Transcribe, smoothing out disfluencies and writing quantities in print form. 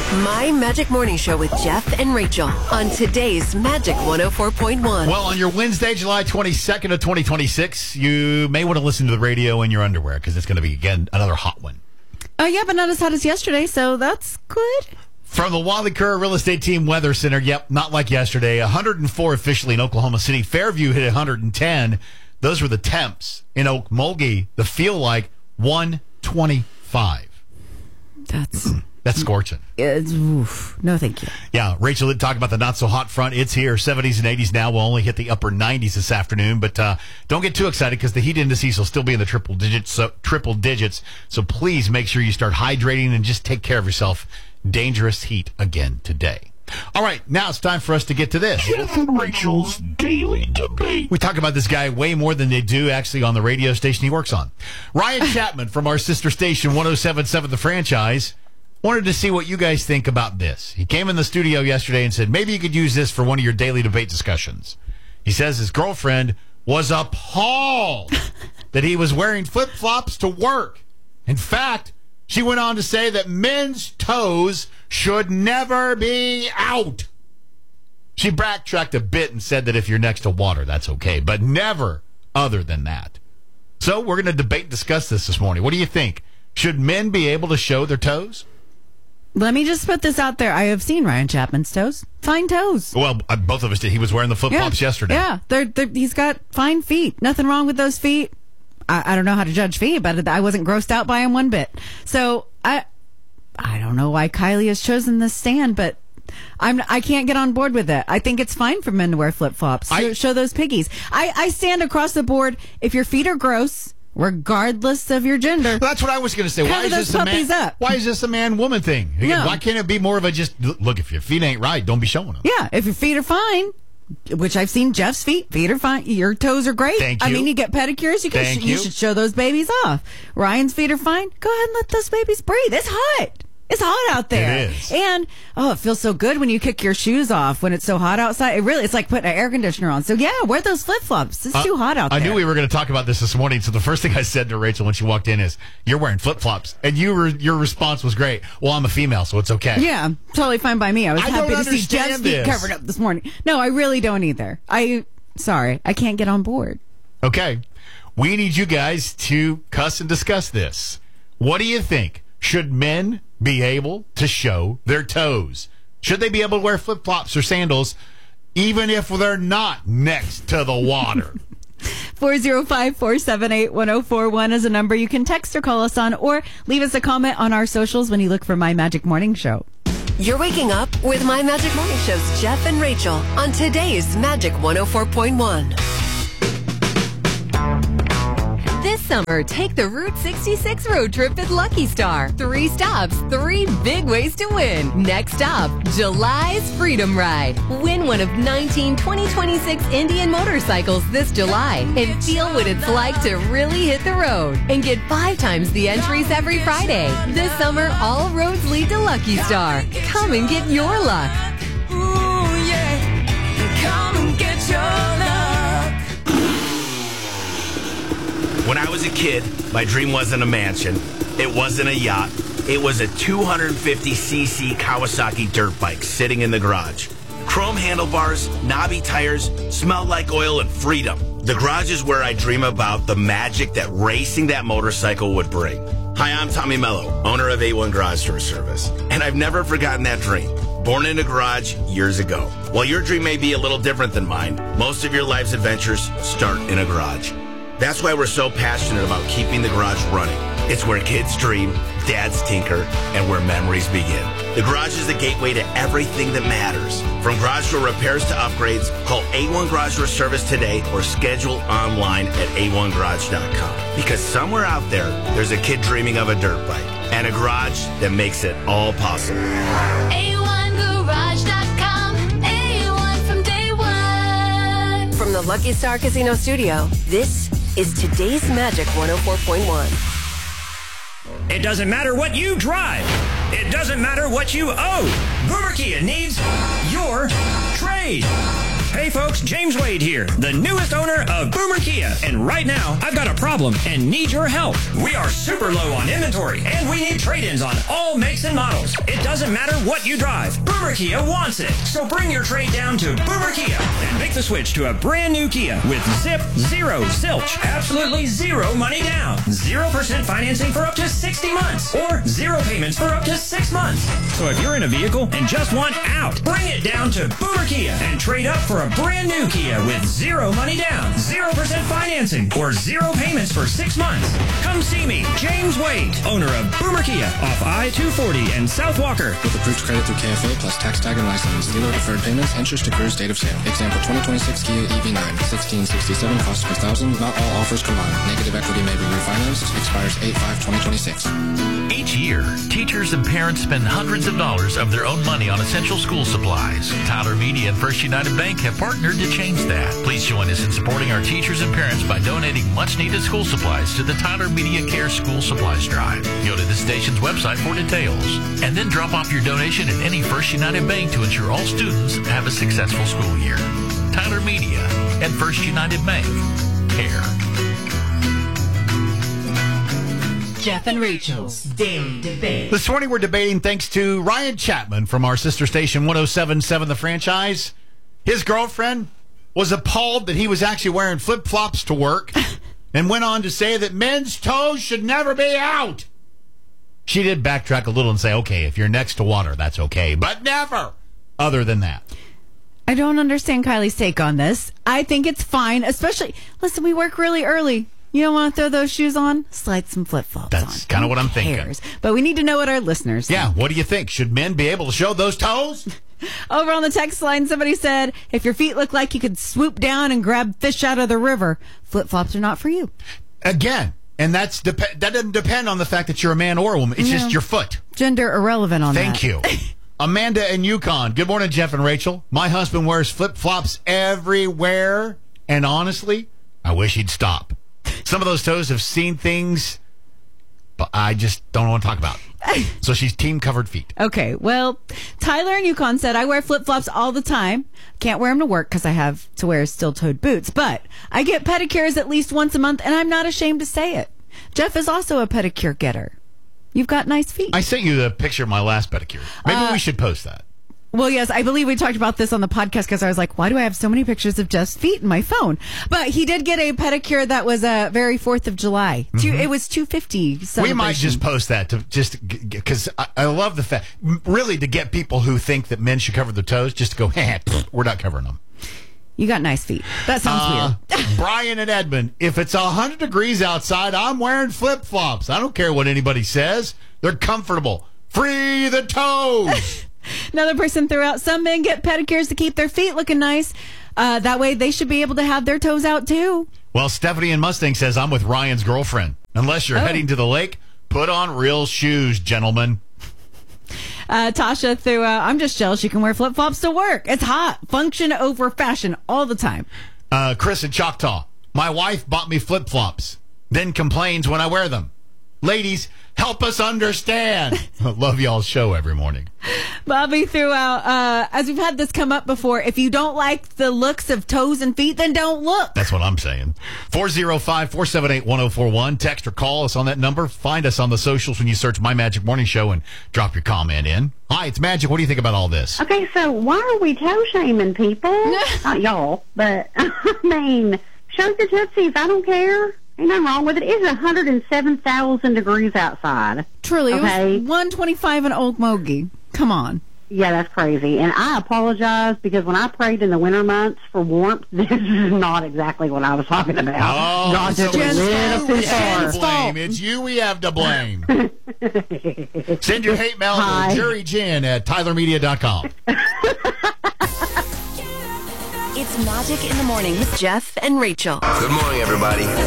My Magic Morning Show with Jeff and Rachel on today's Magic 104.1. Well, on your Wednesday, July 22nd of 2026, you may want to listen to the radio in your underwear because it's going to be, again, another hot one. Yeah, but not as hot as yesterday, so that's good. From the Wally Kerr Real Estate Team Weather Center, yep, not like yesterday. 104 officially in Oklahoma City. Fairview hit 110. Those were the temps. In Okmulgee, the feel like 125. That's scorching. No, thank you. Yeah, Rachel did talk about the not-so-hot front. It's here. 70s and 80s now. We'll only hit the upper 90s this afternoon. But don't get too excited because the heat indices will still be in the triple digits. So please make sure you start hydrating and just take care of yourself. Dangerous heat again today. All right, now it's time for us to get to this. Jeff and Rachel's Daily Debate. We talk about this guy way more than they do actually on the radio station he works on. Ryan Chapman from our sister station, 107.7 The Franchise, wanted to see what you guys think about this. He came in the studio yesterday and said, maybe you could use this for one of your daily debate discussions. He says his girlfriend was appalled that he was wearing flip-flops to work. In fact, she went on to say that men's toes should never be out. She backtracked a bit and said that if you're next to water, that's okay, but never other than that. So we're going to debate and discuss this morning. What do you think? Should men be able to show their toes? Let me just put this out there. I have seen Ryan Chapman's toes. Fine toes. Well, both of us did. He was wearing the flip-flops yesterday. Yeah, he's got fine feet. Nothing wrong with those feet. I don't know how to judge feet, but I wasn't grossed out by him one bit. So I don't know why Kylie has chosen this stand, but I can't get on board with it. I think it's fine for men to wear flip-flops. Show those piggies. I stand across the board. If your feet are gross, regardless of your gender. That's what I was going to say. Why is this a man-woman thing? No. Why can't it be more of a just, look, if your feet ain't right, don't be showing them. Yeah, if your feet are fine, which I've seen Jeff's feet are fine. Your toes are great. Thank you. I mean, you get pedicures. You should show those babies off. Ryan's feet are fine. Go ahead and let those babies breathe. It's hot. It's hot out there. It is. And, it feels so good when you kick your shoes off when it's so hot outside. It's like putting an air conditioner on. So, yeah, wear those flip-flops. It's too hot out there. I knew we were going to talk about this morning, so the first thing I said to Rachel when she walked in is, you're wearing flip-flops. And your response was great. Well, I'm a female, so it's okay. Yeah, totally fine by me. I was happy to see understand Jeff's feet covered up this morning. No, I really don't either. Sorry, I can't get on board. Okay. We need you guys to cuss and discuss this. What do you think? Should men be able to show their toes? Should they be able to wear flip-flops or sandals even if they're not next to the water? 405-478-1041 is a number you can text or call us on, or leave us a comment on our socials when you look for My Magic Morning Show. You're waking up with My Magic Morning Show's Jeff and Rachel on today's Magic 104.1. This summer, take the Route 66 road trip at Lucky Star. 3 stops, 3 big ways to win. Next stop, July's Freedom Ride. Win one of 19 2026 Indian motorcycles this July and feel what it's like to really hit the road. And get 5 times the entries every Friday. This summer, all roads lead to Lucky Star. Come and get your luck. Ooh, yeah. Come and get your luck. When I was a kid, my dream wasn't a mansion. It wasn't a yacht. It was a 250cc Kawasaki dirt bike sitting in the garage. Chrome handlebars, knobby tires, smelled like oil and freedom. The garage is where I dream about the magic that racing that motorcycle would bring. Hi, I'm Tommy Mello, owner of A1 Garage Door Service, and I've never forgotten that dream. Born in a garage years ago. While your dream may be a little different than mine, most of your life's adventures start in a garage. That's why we're so passionate about keeping the garage running. It's where kids dream, dads tinker, and where memories begin. The garage is the gateway to everything that matters. From garage door repairs to upgrades, call A1 Garage Door Service today or schedule online at a1garage.com. Because somewhere out there, there's a kid dreaming of a dirt bike and a garage that makes it all possible. A1garage.com. A1 from day one. From the Lucky Star Casino Studio, this is today's Magic 104.1. It doesn't matter what you drive. It doesn't matter what you owe. Boomer Kia needs your trade. Hey folks, James Wade here, the newest owner of Boomer Kia. And right now, I've got a problem and need your help. We are super low on inventory and we need trade-ins on all makes and models. It doesn't matter what you drive. Boomer Kia wants it. So bring your trade down to Boomer Kia and make the switch to a brand new Kia with zip, zero, zilch, absolutely zero money down, 0% financing for up to 60 months, or zero payments for up to 6 months. So if you're in a vehicle and just want out, bring it down to Boomer Kia and trade up for a brand new Kia with zero money down, 0% financing, or zero payments for 6 months. Come see me, James Wade, owner of Boomer Kia off I-240 and South Walker. With approved credit through KFA plus tax tag and license. Dealer deferred payments, interest accrues, date of sale. Example 2026 Kia EV9, 1667 cost per thousand. Not all offers combined. Negative equity may be refinanced. Expires 8/5/2026. Each year, teachers and parents spend hundreds of dollars of their own money on essential school supplies. Tyler Media and First United Bank have partnered to change that. Please join us in supporting our teachers and parents by donating much-needed school supplies to the Tyler Media Care School Supplies Drive. Go to the station's website for details, and then drop off your donation at any First United Bank to ensure all students have a successful school year. Tyler Media and First United Bank. Care. Jeff and Rachel's Daily Debate. This morning we're debating thanks to Ryan Chapman from our sister station 107.7 The Franchise. His girlfriend was appalled that he was actually wearing flip-flops to work and went on to say that men's toes should never be out. She did backtrack a little and say, okay, if you're next to water, that's okay, but never other than that. I don't understand Kylie's take on this. I think it's fine, especially, listen, we work really early. You don't want to throw those shoes on? Slide some flip-flops on. That's kind of what I'm thinking. But we need to know what our listeners think. Yeah, what do you think? Should men be able to show those toes? Over on the text line, somebody said, if your feet look like you could swoop down and grab fish out of the river, flip-flops are not for you. Again, and that doesn't depend on the fact that you're a man or a woman. It's just your foot. Gender irrelevant on Thank you. Amanda in Yukon. Good morning, Jeff and Rachel. My husband wears flip-flops everywhere, and honestly, I wish he'd stop. Some of those toes have seen things, but I just don't want to talk about it. So she's team covered feet. Okay, well, Tyler in Yukon said, I wear flip-flops all the time. Can't wear them to work because I have to wear steel-toed boots. But I get pedicures at least once a month, and I'm not ashamed to say it. Jeff is also a pedicure getter. You've got nice feet. I sent you the picture of my last pedicure. Maybe we should post that. Well, yes, I believe we talked about this on the podcast because I was like, why do I have so many pictures of Jeff's feet in my phone? But he did get a pedicure that was very 4th of July. It was $250 celebration. We might just post that to just because I love the fact, really, to get people who think that men should cover their toes just to go, we're not covering them. You got nice feet. That sounds weird. Brian and Edmond, if it's 100 degrees outside, I'm wearing flip-flops. I don't care what anybody says. They're comfortable. Free the toes. Another person threw out, some men get pedicures to keep their feet looking nice. That way they should be able to have their toes out too. Well, Stephanie in Mustang says, I'm with Ryan's girlfriend. Unless you're heading to the lake, put on real shoes, gentlemen. Tasha threw out, I'm just jealous you can wear flip-flops to work. It's hot. Function over fashion all the time. Chris in Choctaw, my wife bought me flip-flops, then complains when I wear them. Ladies, help us understand. I love y'all's show every morning. Bobby threw out, as we've had this come up before, if you don't like the looks of toes and feet, then don't look. That's what I'm saying. 405-478-1041. Text or call us on that number. Find us on the socials when you search My Magic Morning Show and drop your comment in. Hi, it's Magic. What do you think about all this? Okay, so why are we toe shaming people? Not y'all, but I mean, show your tootsies. I don't care. Ain't nothing wrong with it. It's 107,000 degrees outside. Truly, okay? It was 125 in Okmulgee. Come on. Yeah, that's crazy. And I apologize because when I prayed in the winter months for warmth, this is not exactly what I was talking about. Oh, God, so it's blame. It's you we have to blame. Send your hate mail to Jury Jen at TylerMedia.com. It's Magic in the Morning with Jeff and Rachel. Good morning, everybody.